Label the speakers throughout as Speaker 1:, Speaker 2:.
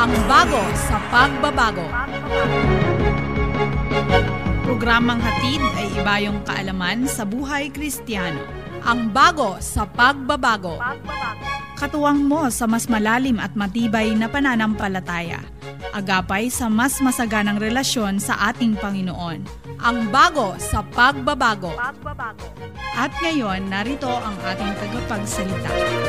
Speaker 1: Ang bago sa pagbabago. Programang hatid ay ibayong kaalaman sa buhay Kristiyano. Ang bago sa pagbabago. Katuwang mo sa mas malalim at matibay na pananampalataya. Agapay sa mas masaganang relasyon sa ating Panginoon. Ang bago sa pagbabago. At ngayon, narito ang ating tagapagsalita.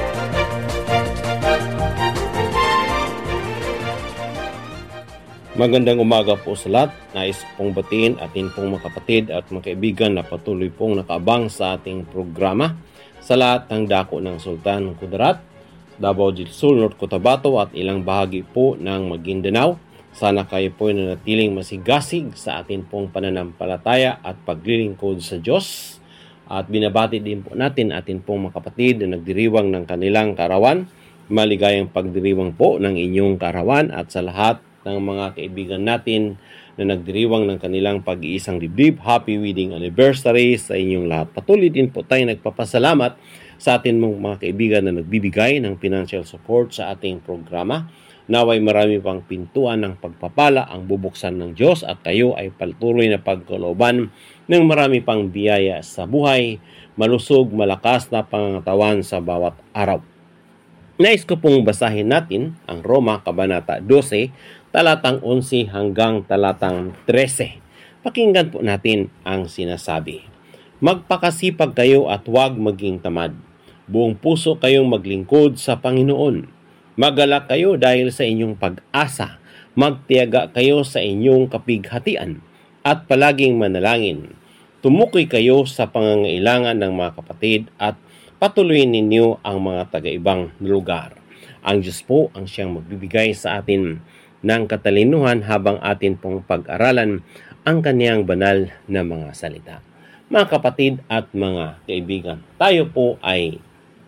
Speaker 2: Magandang umaga po sa lahat. Nais pong batiin atin pong mga kapatid at mga kaibigan na patuloy pong nakaabang sa ating programa sa lahat ng dako ng Sultan Kudarat, Davao del Sur, North Cotabato at ilang bahagi po ng Maguindanao. Sana kayo po nanatiling masigasig sa atin pong pananampalataya at paglilingkod sa Diyos. At binabati din po natin atin pong mga kapatid na nagdiriwang ng kanilang karawan. Maligayang pagdiriwang po ng inyong karawan at sa lahat ng mga kaibigan natin na nagdiriwang ng kanilang pag-iisang dibdib. Happy wedding anniversary sa inyong lahat. Patuloy din po tayo nagpapasalamat sa atin mga kaibigan na nagbibigay ng financial support sa ating programa. Naway marami pang pintuan ng pagpapala ang bubuksan ng Diyos at kayo ay patuloy na pagkalooban ng marami pang biyaya sa buhay, malusog, malakas na pangangatawan sa bawat araw. Nais ko pong basahin natin ang Roma Kabanata 12, talatang 11 hanggang talatang 13. Pakinggan po natin ang sinasabi. Magpakasipag kayo at huwag maging tamad. Buong puso kayong maglingkod sa Panginoon. Magalak kayo dahil sa inyong pag-asa. Magtiyaga kayo sa inyong kapighatian at palaging manalangin. Tumukoy kayo sa pangangailangan ng mga kapatid at patuloyin ninyo ang mga taga-ibang lugar. Ang Diyos po ang siyang magbibigay sa atin ng katalinuhan habang atin pong pag-aralan ang kaniyang banal na mga salita. Mga kapatid at mga kaibigan, tayo po ay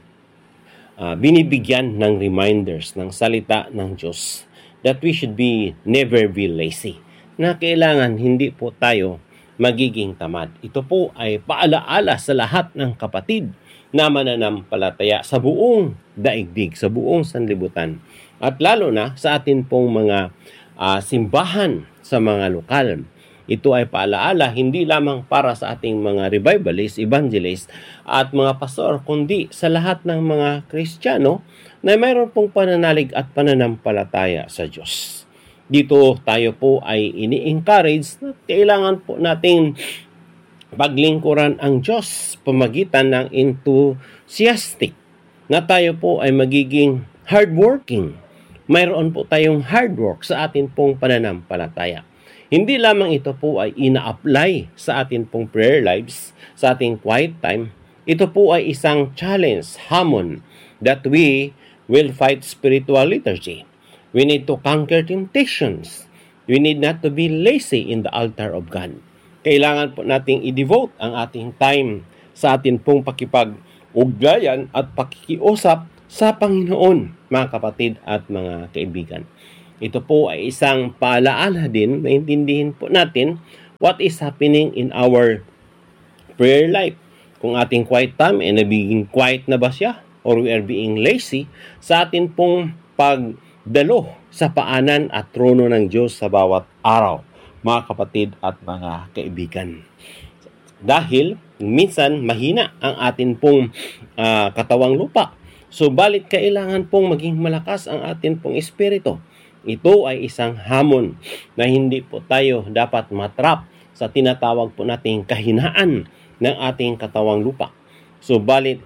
Speaker 2: binibigyan ng reminders ng salita ng Diyos that we should never be lazy. Na kailangan hindi po tayo magiging tamad. Ito po ay paalaala sa lahat ng kapatid na mananampalataya sa buong daigdig, sa buong sanlibutan. At lalo na sa atin pong mga simbahan sa mga lokal. Ito ay paalaala hindi lamang para sa ating mga revivalists, evangelists at mga pastor, kundi sa lahat ng mga Kristiyano na mayroon pong pananalig at pananampalataya sa Diyos. Dito tayo po ay ini-encourage na kailangan po nating paglingkuran ang Diyos pamagitan ng enthusiastic na tayo po ay magiging hardworking. Mayroon po tayong hard work sa atin pong pananampalataya. Hindi lamang ito po ay ina-apply sa atin pong prayer lives, sa ating quiet time. Ito po ay isang challenge, hamon, that we will fight spiritual liturgy. We need to conquer temptations. We need not to be lazy in the altar of God. Kailangan po nating i-devote ang ating time sa atin pong pakipag-ugnayan at pakikiusap sa Panginoon, mga kapatid at mga kaibigan. Ito po ay isang paalaala din, maintindihin po natin what is happening in our prayer life. Kung ating quiet time ay nagiging quiet na ba siya or we are being lazy sa atin pong pagdalo sa paanan at trono ng Diyos sa bawat araw, mga kapatid at mga kaibigan. Dahil minsan mahina ang atin pong katawang lupa. Subalit kailangan pong maging malakas ang atin pong espiritu. Ito ay isang hamon na hindi po tayo dapat matrap sa tinatawag po nating kahinaan ng ating katawang lupa. Subalit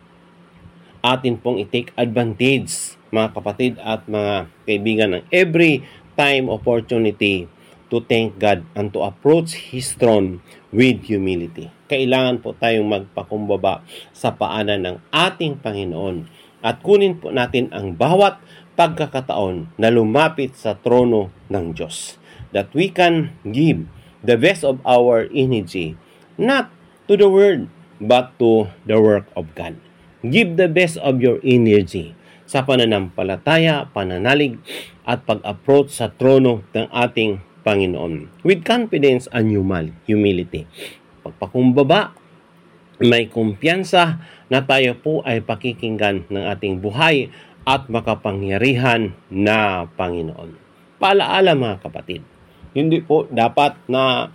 Speaker 2: atin pong i-take advantage, mga kapatid at mga kaibigan, ng every time opportunity to thank God and to approach His throne with humility. Kailangan po tayong magpakumbaba sa paanan ng ating Panginoon at kunin po natin ang bawat pagkakataon na lumapit sa trono ng Diyos. That we can give the best of our energy, not to the world, but to the work of God. Give the best of your energy sa pananampalataya, pananalig, at pag-approach sa trono ng ating Panginoon with confidence and humility. Pagpakumbaba, may kumpiyansa na tayo po ay pakikinggan ng ating buhay at makapangyarihan na Panginoon. Paalaala mga kapatid, hindi po dapat na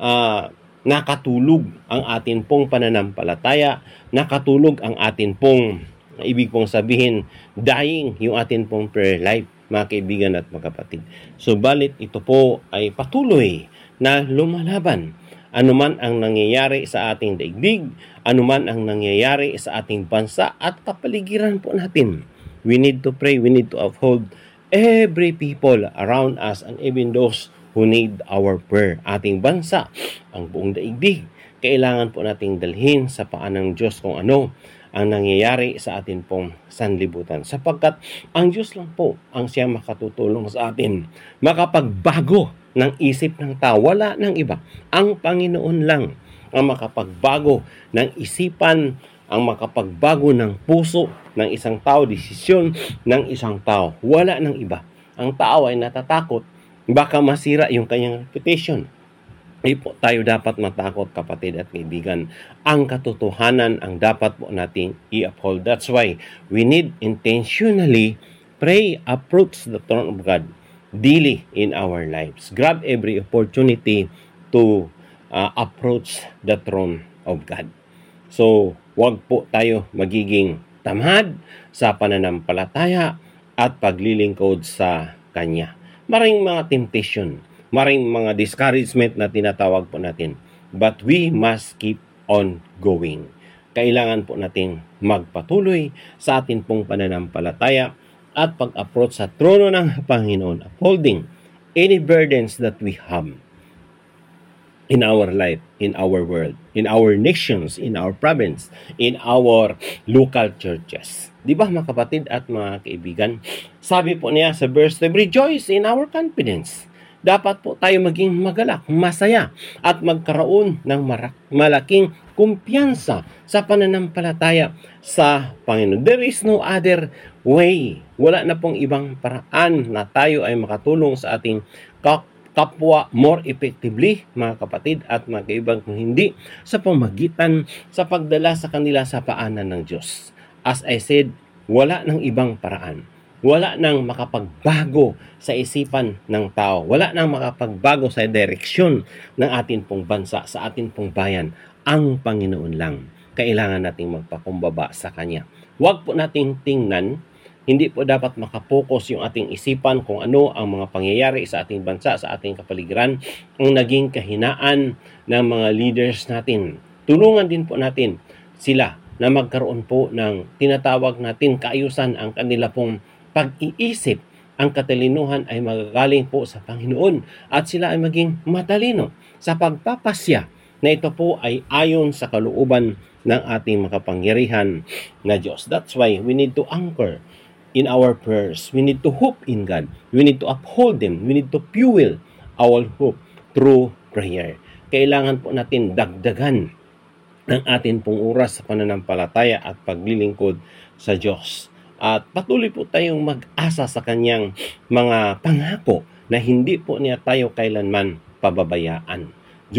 Speaker 2: nakatulog ang atin pong pananampalataya, nakatulog ang atin pong, ibig pong sabihin, dying yung atin pong prayer life, mga kaibigan at mga kapatid. Subalit ito po ay patuloy na lumalaban. Anuman ang nangyayari sa ating daigdig, anuman ang nangyayari sa ating bansa at kapaligiran po natin. We need to pray, we need to uphold every people around us and even those who need our prayer. Ating bansa, ang buong daigdig, kailangan po nating dalhin sa paan ng Diyos kung ano ang nangyayari sa atin pong sanlibutan. Sapagkat ang Diyos lang po ang siyang makatutulong sa atin, makapagbago ng isip ng tao. Wala ng iba. Ang Panginoon lang ang makapagbago ng isipan, ang makapagbago ng puso ng isang tao, desisyon ng isang tao. Wala ng iba. Ang tao ay natatakot, baka masira yung kanyang reputation. Hindi po tayo dapat matakot, kapatid at kaibigan. Ang katotohanan ang dapat po nating i-uphold. That's why we need intentionally pray, approach the throne of God daily in our lives. Grab every opportunity to approach the throne of God. So, wag po tayo magiging tamad sa pananampalataya at paglilingkod sa Kanya. Maring mga temptation, maring mga discouragement na tinatawag po natin. But we must keep on going. Kailangan po natin magpatuloy sa atin pong pananampalataya at pag-approach sa trono ng Panginoon, upholding any burdens that we have in our life, in our world, in our nations, in our province, in our local churches. Di ba mga kapatid at mga kaibigan? Sabi po niya sa verse 12, rejoice in our confidence. Dapat po tayo maging magalak, masaya, at magkaroon ng malaking kumpiyansa sa pananampalataya sa Panginoon. There is no other way. Wala na pong ibang paraan na tayo ay makatulong sa ating kapwa more effectively, mga kapatid at mga kaibigan, kung hindi sa pamagitan sa pagdala sa kanila sa paanan ng Diyos. As I said, wala ng ibang paraan. Wala nang makapagbago sa isipan ng tao. Wala nang makapagbago sa direksyon ng atin pong bansa, sa atin pong bayan. Ang Panginoon lang. Kailangan nating magpakumbaba sa Kanya. Huwag po nating tingnan, hindi po dapat makapokus yung ating isipan kung ano ang mga pangyayari sa ating bansa, sa ating kapaligiran, ang naging kahinaan ng mga leaders natin. Tulungan din po natin sila na magkaroon po ng tinatawag natin kaayusan ang kanila pong pag-iisip. Ang katalinuhan ay magagaling po sa Panginoon at sila ay maging matalino sa pagpapasya na ito po ay ayon sa kalooban ng ating makapangyarihan na Diyos. That's why we need to anchor in our prayers. We need to hope in God. We need to uphold them. We need to fuel our hope through prayer. Kailangan po natin dagdagan ang atin pong oras sa pananampalataya at paglilingkod sa Diyos. At patuloy po tayong mag-asa sa Kanyang mga pangako na hindi po niya tayo kailanman pababayaan.